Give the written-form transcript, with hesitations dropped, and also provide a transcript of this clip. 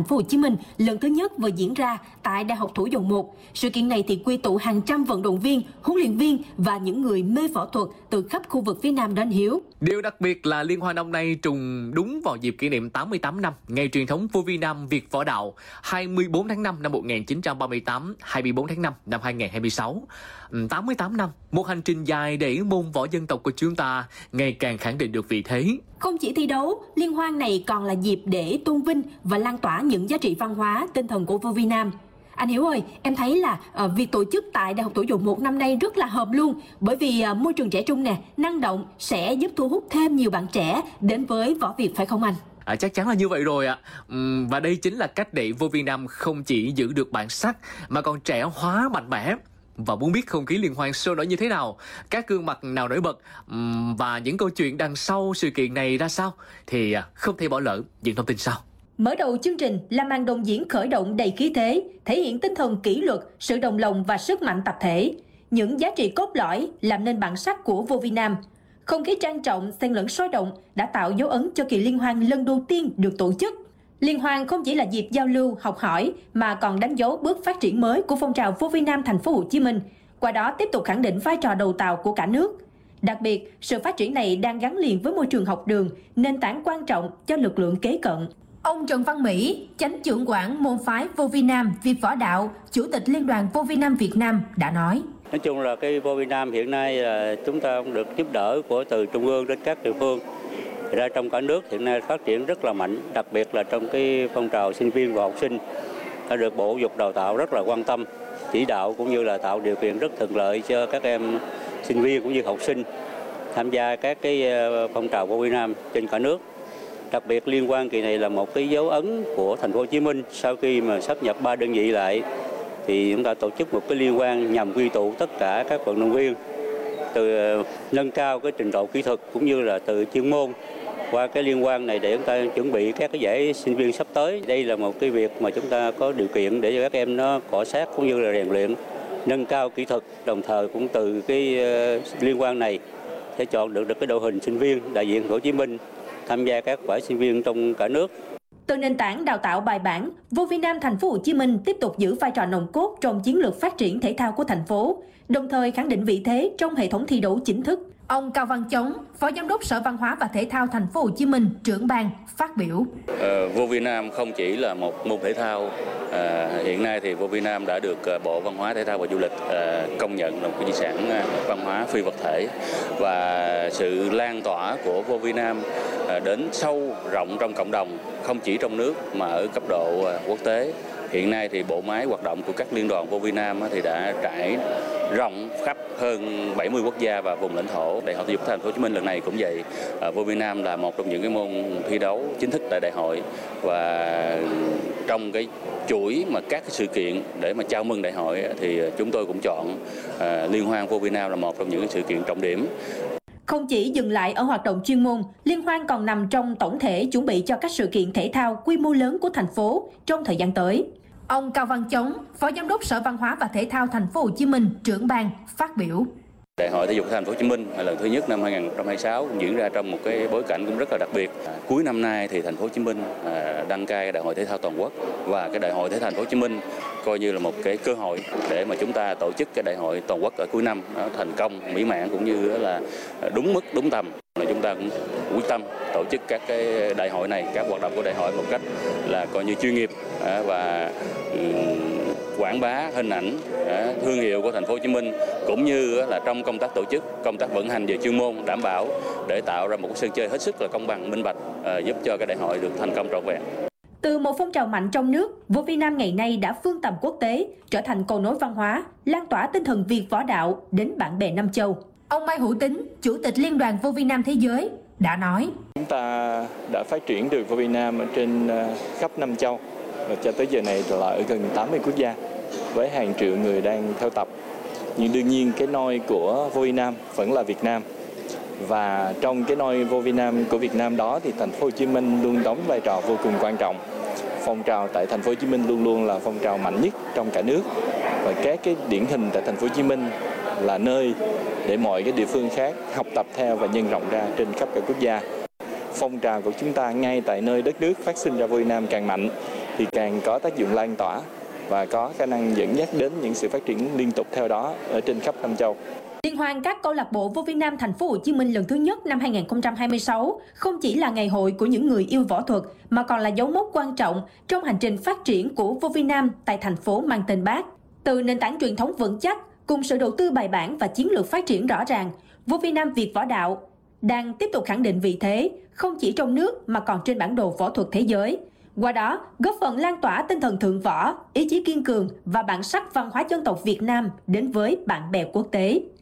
Thành phố Hồ Chí Minh lần thứ nhất vừa diễn ra tại Đại học Thủ Dầu Một. Sự kiện này thì quy tụ hàng trăm vận động viên, huấn luyện viên và những người mê võ thuật từ khắp khu vực phía Nam đến hiếu. Điều đặc biệt là liên hoan năm nay trùng đúng vào dịp kỷ niệm 88 năm ngày truyền thống vô vi nam Việt Võ Đạo 24 tháng 5 năm 1938, 24 tháng 5 năm 2026. 88 năm, một hành trình dài để môn võ dân tộc của chúng ta ngày càng khẳng định được vị thế. Không chỉ thi đấu, liên hoan này còn là dịp để tôn vinh và lan tỏa những giá trị văn hóa, tinh thần của vô vi nam. Anh Hiếu ơi, em thấy là việc tổ chức tại Đại học Thủ Dầu Một năm nay rất là hợp luôn, bởi vì môi trường trẻ trung nè, năng động sẽ giúp thu hút thêm nhiều bạn trẻ đến với võ Việt, phải không anh? Chắc chắn là như vậy rồi ạ. Và đây chính là cách để vô vi nam không chỉ giữ được bản sắc mà còn trẻ hóa mạnh mẽ. Và muốn biết không khí liên hoan sôi nổi như thế nào, các gương mặt nào nổi bật và những câu chuyện đằng sau sự kiện này ra sao thì không thể bỏ lỡ những thông tin sau. Mở đầu chương trình là màn đồng diễn khởi động đầy khí thế, thể hiện tinh thần kỷ luật, sự đồng lòng và sức mạnh tập thể. Những giá trị cốt lõi làm nên bản sắc của vô vi nam. Không khí trang trọng, xen lẫn sôi động đã tạo dấu ấn cho kỳ liên hoan lần đầu tiên được tổ chức. Liên hoan không chỉ là dịp giao lưu, học hỏi mà còn đánh dấu bước phát triển mới của phong trào vô vi nam Thành phố Hồ Chí Minh, qua đó tiếp tục khẳng định vai trò đầu tàu của cả nước. Đặc biệt, sự phát triển này đang gắn liền với môi trường học đường, nền tảng quan trọng cho lực lượng kế cận. Ông Trần Văn Mỹ, chánh trưởng quản môn phái vô vi nam Việt Võ Đạo, chủ tịch Liên đoàn vô vi nam Việt Nam đã nói: Nói chung là cái vô vi nam hiện nay là chúng ta cũng được giúp đỡ của từ trung ương đến các địa phương. Ra trong cả nước hiện nay phát triển rất là mạnh, đặc biệt là trong cái phong trào sinh viên và học sinh đã được Bộ Giáo dục Đào tạo rất là quan tâm, chỉ đạo cũng như là tạo điều kiện rất thuận lợi cho các em sinh viên cũng như học sinh tham gia các cái phong trào vô vi nam trên cả nước. Đặc biệt liên hoan kỳ này là một cái dấu ấn của Thành phố Hồ Chí Minh sau khi mà sáp nhập 3 đơn vị lại thì chúng ta tổ chức một cái liên hoan nhằm quy tụ tất cả các vận động viên từ nâng cao cái trình độ kỹ thuật cũng như là từ chuyên môn qua cái liên hoan này để chúng ta chuẩn bị các cái giải sinh viên sắp tới. Đây là một cái việc mà chúng ta có điều kiện để cho các em nó cọ sát cũng như là rèn luyện, nâng cao kỹ thuật, đồng thời cũng từ cái liên hoan này sẽ chọn được cái đội hình sinh viên đại diện Hồ Chí Minh tham gia các giải sinh viên trong cả nước. Từ nền tảng đào tạo bài bản, vô vi nam Thành phố Hồ Chí Minh tiếp tục giữ vai trò nòng cốt trong chiến lược phát triển thể thao của thành phố, đồng thời khẳng định vị thế trong hệ thống thi đấu chính thức. Ông Cao Văn Chống, Phó Giám đốc Sở Văn hóa và Thể thao Thành phố Hồ Chí Minh, trưởng ban phát biểu: Vô vi nam không chỉ là một môn thể thao, hiện nay thì vô vi nam đã được Bộ Văn hóa, Thể thao và Du lịch công nhận là một di sản văn hóa phi vật thể, và sự lan tỏa của vô vi nam đến sâu rộng trong cộng đồng, không chỉ trong nước mà ở cấp độ quốc tế. Hiện nay thì bộ máy hoạt động của các liên đoàn vô vi nam thì đã trải rộng khắp hơn 70 quốc gia và vùng lãnh thổ. Đại hội thể dục Thành phố Hồ Chí Minh lần này cũng vậy. Vô vi nam là một trong những cái môn thi đấu chính thức tại đại hội, và trong cái chuỗi mà các cái sự kiện để mà chào mừng đại hội thì chúng tôi cũng chọn liên hoan vô vi nam là một trong những cái sự kiện trọng điểm. Không chỉ dừng lại ở hoạt động chuyên môn, liên hoan còn nằm trong tổng thể chuẩn bị cho các sự kiện thể thao quy mô lớn của thành phố trong thời gian tới. Ông Cao Văn Chống, Phó Giám đốc Sở Văn hóa và Thể thao Thành phố Hồ Chí Minh, trưởng ban phát biểu: Đại hội thể dục Thành phố Hồ Chí Minh lần thứ nhất năm 2026 cũng diễn ra trong một cái bối cảnh cũng rất là đặc biệt. Cuối năm nay thì Thành phố Hồ Chí Minh đăng cai Đại hội thể thao toàn quốc, và cái Đại hội thể thao Thành phố Hồ Chí Minh coi như là một cái cơ hội để mà chúng ta tổ chức cái đại hội toàn quốc ở cuối năm nó thành công, mỹ mãn cũng như là đúng mức, đúng tầm. Chúng ta cũng quyết tâm tổ chức các cái đại hội này, các hoạt động của đại hội một cách là coi như chuyên nghiệp và quảng bá hình ảnh, thương hiệu của Thành phố Hồ Chí Minh, cũng như là trong công tác tổ chức, công tác vận hành về chuyên môn đảm bảo để tạo ra một sân chơi hết sức là công bằng, minh bạch, giúp cho cái đại hội được thành công trọn vẹn. Từ một phong trào mạnh trong nước, vô vi nam ngày nay đã vươn tầm quốc tế, trở thành cầu nối văn hóa, lan tỏa tinh thần Việt Võ Đạo đến bạn bè Nam Châu. Ông Mai Hữu Tính, Chủ tịch Liên đoàn vô vi nam thế giới đã nói: Chúng ta đã phát triển được vô vi nam ở trên khắp Nam Châu, và cho tới giờ này là ở gần 80 quốc gia với hàng triệu người đang theo tập. Nhưng đương nhiên cái nôi của vô vi nam vẫn là Việt Nam. Và trong cái nôi vô vi nam của Việt Nam đó thì Thành phố Hồ Chí Minh luôn đóng vai trò vô cùng quan trọng. Phong trào tại Thành phố Hồ Chí Minh luôn luôn là phong trào mạnh nhất trong cả nước, và các cái điển hình tại Thành phố Hồ Chí Minh là nơi để mọi cái địa phương khác học tập theo và nhân rộng ra trên khắp cả quốc gia. Phong trào của chúng ta ngay tại nơi đất nước phát sinh ra vô vi nam càng mạnh thì càng có tác dụng lan tỏa và có khả năng dẫn dắt đến những sự phát triển liên tục theo đó ở trên khắp năm châu. Liên hoan các câu lạc bộ vô vi nam Thành phố Hồ Chí Minh lần thứ nhất năm 2026 không chỉ là ngày hội của những người yêu võ thuật mà còn là dấu mốc quan trọng trong hành trình phát triển của vô vi nam tại thành phố mang tên Bác. Từ nền tảng truyền thống vững chắc cùng sự đầu tư bài bản và chiến lược phát triển rõ ràng, vô vi nam Việt Võ Đạo đang tiếp tục khẳng định vị thế không chỉ trong nước mà còn trên bản đồ võ thuật thế giới. Qua đó, góp phần lan tỏa tinh thần thượng võ, ý chí kiên cường và bản sắc văn hóa dân tộc Việt Nam đến với bạn bè quốc tế.